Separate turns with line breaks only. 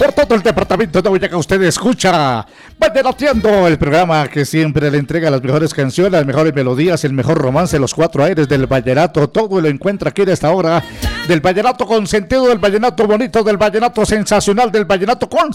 por todo el departamento de Boyacá. Usted escucha Vallenateando, el programa que siempre le entrega las mejores canciones, las mejores melodías, el mejor romance, los cuatro aires del vallenato. Todo lo encuentra aquí en esta hora del vallenato con sentido, del vallenato bonito, del vallenato sensacional, del vallenato con